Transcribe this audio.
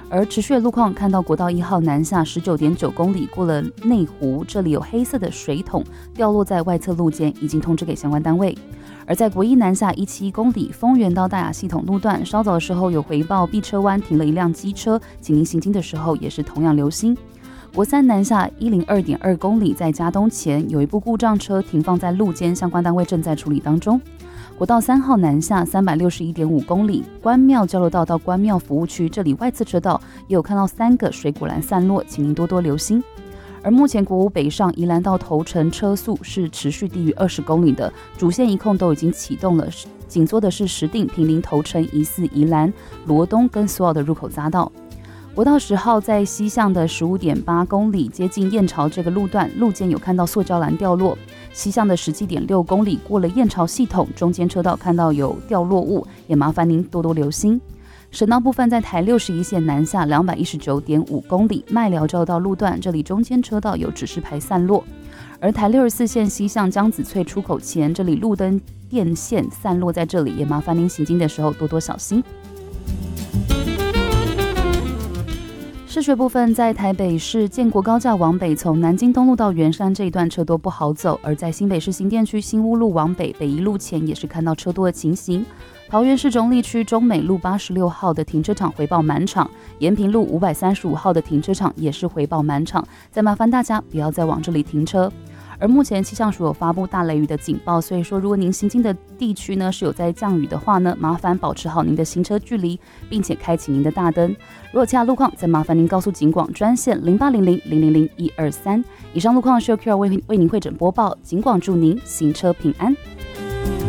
而持续的路况看到国道1号南下 19.9 公里过了内湖，这里有黑色的水桶掉落在外侧路肩，已经通知给相关单位。而在国一南下171公里丰原到大雅系统路段，稍早的时候有回报避车弯停了一辆机车，请您行经的时候也是同样留心。国三南下102.2公里，在嘉东前有一部故障车停放在路肩，相关单位正在处理当中。国道3号南下361.5公里，关庙交流道到关庙服务区，这里外侧车道也有看到3个水果篮散落，请您多多留心。而目前国5北上宜兰到头城车速是持续低于20公里的，主线一控都已经启动了，紧缩的是石碇、坪林、头城、宜4、宜兰、罗东跟所有的入口匝道。国道10号在西向的 15.8 公里，接近燕巢这个路段，路肩有看到塑胶篮掉落。西向的 17.6 公里，过了燕巢系统，中间车道看到有掉落物，也麻烦您多多留心。省道部分在台61线南下 219.5 公里，麦寮交流道路段，这里中间车道有指示牌散落。而台64线西向江子翠出口前，这里路灯电线散落在这里，也麻烦您行经的时候多多小心。市区部分在台北市建国高架往北，从南京东路到圆山这一段车多不好走；而在新北市新店区新屋路往北，北一路前也是看到车多的情形。桃园市中坜区中美路86号的停车场回报满场，延平路535号的停车场也是回报满场，再麻烦大家不要再往这里停车。而目前气象署有发布大雷雨的警报，所以说如果您行经的地区呢是有在降雨的话呢，麻烦保持好您的行车距离，并且开启您的大灯。如果其他路况，再麻烦您告诉警广专线0800-000-123。以上路况是由 QR 为您会诊播报，警广祝您行车平安。